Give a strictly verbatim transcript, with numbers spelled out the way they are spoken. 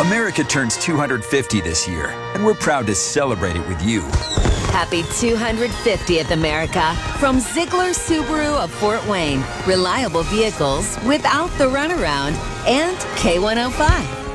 America turns two hundred fifty this year, and we're proud to celebrate it with you. Happy two hundred fiftieth, America. From Ziegler Subaru of Fort Wayne. Reliable vehicles without the runaround. And K one oh five.